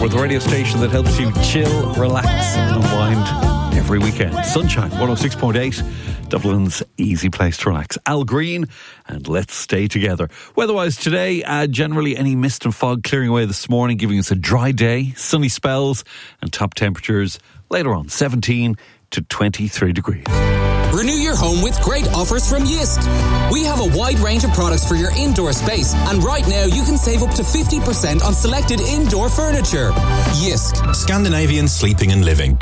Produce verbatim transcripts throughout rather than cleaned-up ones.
for the radio station that helps you chill, relax and unwind every weekend. Sunshine one oh six point eight, Dublin's easy place to relax. Al Green and Let's Stay Together. Weather-wise today, uh, generally any mist and fog clearing away this morning, giving us a dry day, sunny spells and top temperatures later on seventeen to twenty-three degrees. Renew your home with great offers from Jysk. We have a wide range of products for your indoor space, and right now you can save up to fifty percent on selected indoor furniture. Jysk. Scandinavian sleeping and living.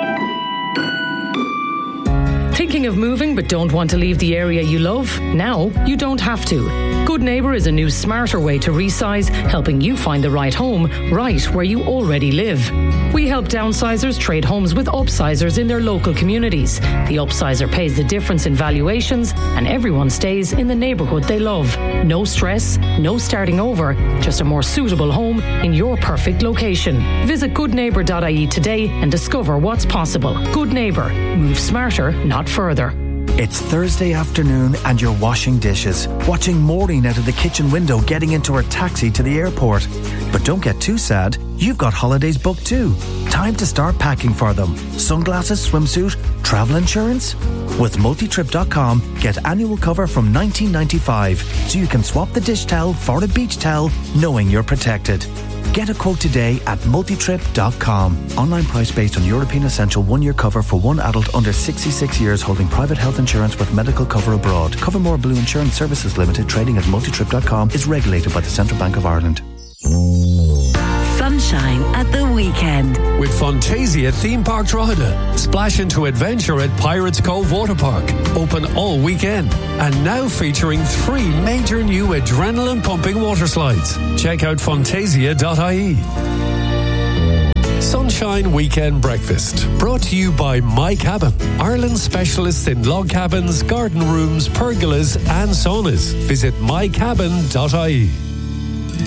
Thinking of moving but don't want to leave the area you love? Now you don't have to. Good Neighbour is a new smarter way to resize, helping you find the right home right where you already live. We help downsizers trade homes with upsizers in their local communities. The upsizer pays the difference in valuations and everyone stays in the neighbourhood they love. No stress, no starting over, just a more suitable home in your perfect location. Visit good neighbour dot I E today and discover what's possible. Good Neighbour. Move smarter, not further. It's Thursday afternoon and you're washing dishes, watching Maureen out of the kitchen window getting into her taxi to the airport. But don't get too sad, you've got holidays booked too. Time to start packing for them. Sunglasses, swimsuit, travel insurance? With multitrip dot com, get annual cover from nineteen ninety-five, so you can swap the dish towel for a beach towel knowing you're protected. Get a quote today at multitrip dot com. Online price based on European Essential one-year cover for one adult under sixty-six years holding private health insurance with medical cover abroad. Covermore Blue Insurance Services Limited, trading as multitrip dot com, is regulated by the Central Bank of Ireland. Sunshine at the weekend. With Fantasia Theme Park Drogheda. Splash into adventure at Pirates Cove Water Park. Open all weekend. And now featuring three major new adrenaline-pumping water slides. Check out fantasia dot I E. Sunshine Weekend Breakfast. Brought to you by My Cabin. Ireland's specialists in log cabins, garden rooms, pergolas and saunas. Visit my cabin dot I E.